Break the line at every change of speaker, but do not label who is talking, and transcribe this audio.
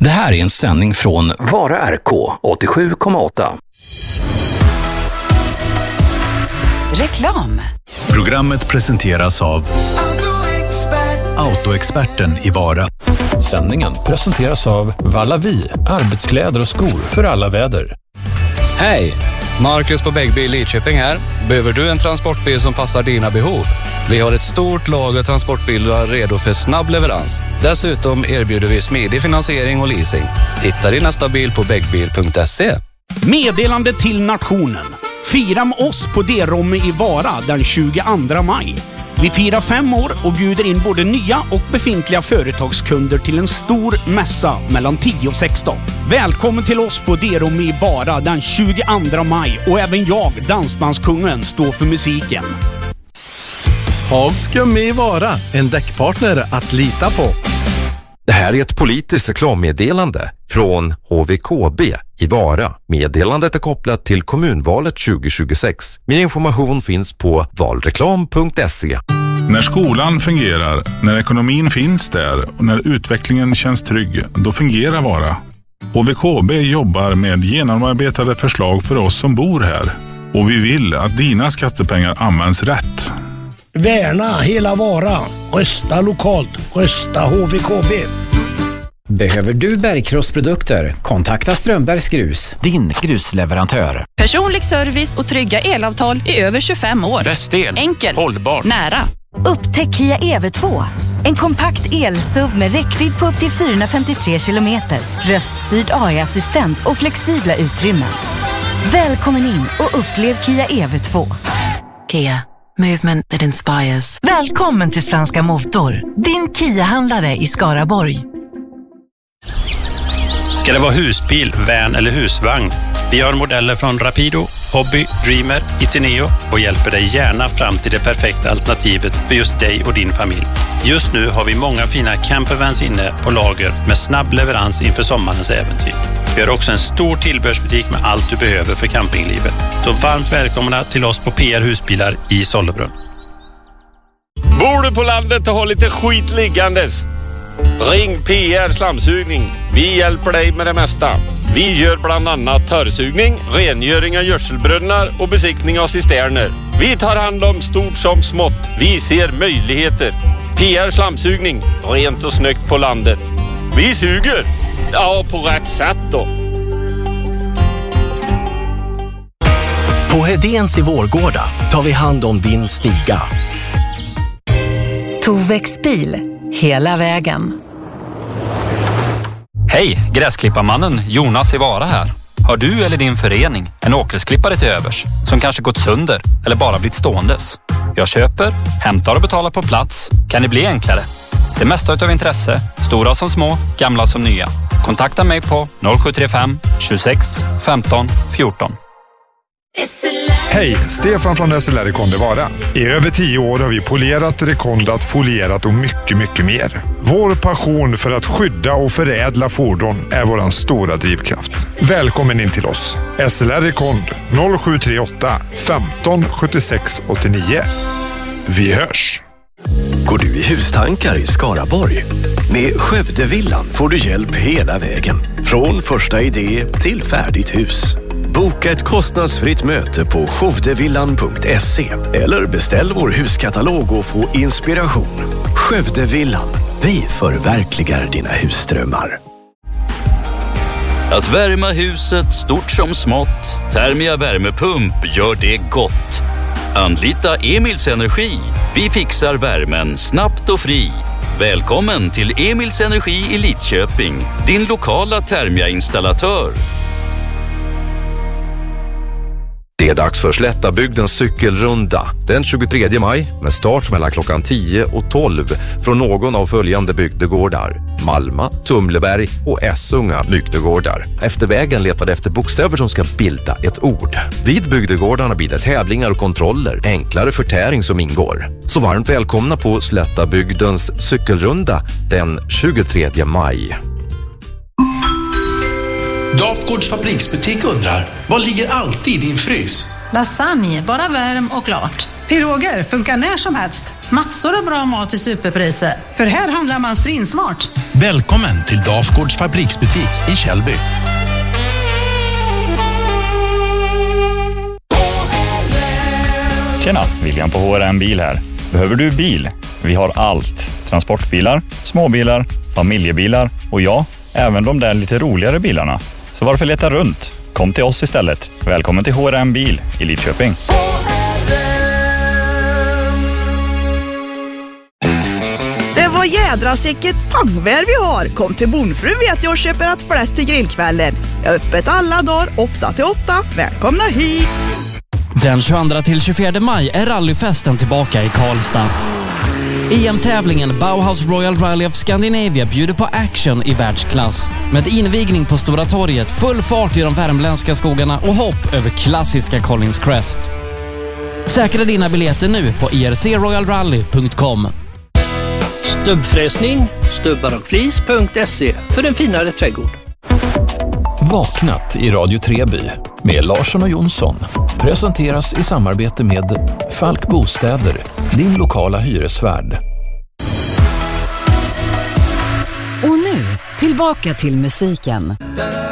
Det här är en sändning från Vara RK 87,8.
Reklam.
Programmet presenteras av Autoexperten i Vara.
Sändningen presenteras av Vallavi, arbetskläder och skor för alla väder.
Hej! Marcus på Bäggbil Lidköping här. Behöver du en transportbil som passar dina behov? Vi har ett stort lager transportbilar redo för snabb leverans. Dessutom erbjuder vi smidig finansiering och leasing. Hitta din nästa bil på bäggbil.se.
Meddelande till nationen. Fira med oss på D-Romme i Vara den 22 maj. Vi firar 5 år och bjuder in både nya och befintliga företagskunder till en stor mässa mellan 10 och 16. Välkommen till oss på D-Romme i Vara den 22 maj och även jag, Dansbandskungen, står för musiken.
Hags Gummi i Vara, en däckpartner att lita på.
Det här är ett politiskt reklammeddelande från HVKB i Vara. Meddelandet är kopplat till kommunvalet 2026. Mer information finns på valreklam.se.
När skolan fungerar, när ekonomin finns där och när utvecklingen känns trygg, då fungerar Vara. HVKB jobbar med genomarbetade förslag för oss som bor här. Och vi vill att dina skattepengar används rätt.
Värna hela Vara. Rösta lokalt. Rösta HVKB.
Behöver du bergkrossprodukter? Kontakta Strömbergs Grus, din grusleverantör.
Personlig service och trygga elavtal i över 25 år.
Bästel.
Enkelt.
Hållbart.
Nära.
Upptäck Kia EV2. En kompakt el-SUV med räckvidd på upp till 453 kilometer. Röststyrd AI-assistent och flexibla utrymmen. Välkommen in och upplev Kia EV2.
Kia. Movement that inspires.
Välkommen till Svenska Motor. Din Kia-handlare i Skaraborg.
Ska det vara husbil, van eller husvagn? Vi har modeller från Rapido, Hobby, Dreamer, Itineo och hjälper dig gärna fram till det perfekta alternativet för just dig och din familj. Just nu har vi många fina campervans inne på lager med snabb leverans inför sommarens äventyr. Vi har också en stor tillbehörsbutik med allt du behöver för campinglivet. Så varmt välkomna till oss på PR Husbilar i Sollebrunn.
Bor du på landet och har lite skit liggandes? Ring PR Slamsugning. Vi hjälper dig med det mesta. Vi gör bland annat törrsugning, rengöring av gödselbrunnar och besiktning av cisterner. Vi tar hand om stort som smått. Vi ser möjligheter. PR Slamsugning. Rent och snyggt på landet. Vi suger. Ja, på rätt sätt då.
På Hedéns i Vårgårda tar vi hand om din stiga.
Tovex bil. Hela vägen.
Hej, gräsklipparmannen Jonas i Vara här. Har du eller din förening en åkersklippare till övers som kanske gått sönder eller bara blivit ståendes? Jag köper, hämtar och betalar på plats. Kan det bli enklare? Det mesta utav intresse, stora som små, gamla som nya. Kontakta mig på 0735 26 15 14.
Hej, Stefan från SLR Rekonde Vara. I över 10 år har vi polerat, rekondat, folierat och mycket mer. Vår passion för att skydda och förädla fordon är våran stora drivkraft. Välkommen in till oss. SLR Rekond 0738 15 76 89. Vi hörs!
Går du i hustankar i Skaraborg? Med Skövdevillan får du hjälp hela vägen. Från första idé till färdigt hus. Boka ett kostnadsfritt möte på skövdevillan.se eller beställ vår huskatalog och få inspiration. Skövdevillan. Vi förverkligar dina husdrömmar.
Att värma huset stort som smått. Thermia värmepump gör det gott. Anlita Emils Energi. Vi fixar värmen snabbt och fri. Välkommen till Emils Energi i Lidköping. Din lokala Thermia-installatör.
Det är dags för Slättabygdens cykelrunda den 23 maj med start mellan klockan 10 och 12 från någon av följande bygdegårdar: Malma, Tumleberg och Essunga bygdegårdar. Efter vägen letade efter bokstäver som ska bilda ett ord. Vid bygdegårdarna blir det tävlingar och kontroller, enklare förtäring som ingår. Så varmt välkomna på Slättabygdens cykelrunda den 23 maj.
Dafgårds fabriksbutik undrar, vad ligger alltid i din frys?
Lasagne, bara värm och klart.
Piroger funkar när som helst.
Massor av bra mat i superpriser. För här handlar man svinsmart.
Välkommen till Dafgårds fabriksbutik i Källby.
Tjena, William på H&M Bil här. Behöver du bil? Vi har allt. Transportbilar, småbilar, familjebilar och ja, även de där lite roligare bilarna. Så varför leta runt? Kom till oss istället. Välkommen till H&M Bil i Lidköping.
Det var jädra säkert pangvär vi har. Kom till Bonfru vet jag och köper att fläst till grillkvällen. Jag är öppet alla dagar 8-8. Välkomna hit!
Den 22-24 maj är rallyfesten tillbaka i Karlstad. EM-tävlingen Bauhaus Royal Rally of Scandinavia bjuder på action i världsklass. Med invigning på Stora torget, full fart i de värmländska skogarna och hopp över klassiska Collins Crest. Säkra dina biljetter nu på ircroyalrally.com.
Stubbfräsning, stubbarochflis.se för en finare trädgård.
Vaknat i Radio Treby med Larsson och Jonsson presenteras i samarbete med Falk Bostäder, din lokala hyresvärd.
Och nu, tillbaka till musiken.